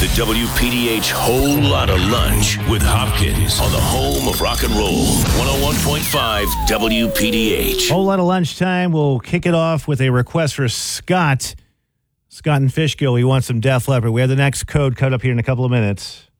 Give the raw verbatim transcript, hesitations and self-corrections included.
The W P D H Whole Lotta Lunch with Hopkins on the home of rock and roll. one oh one point five W P D H. Whole Lotta Lunchtime. We'll kick it off with a request for Scott. Scott and Fishkill. He wants some Def Leppard. We have the next code cut up here in a couple of minutes.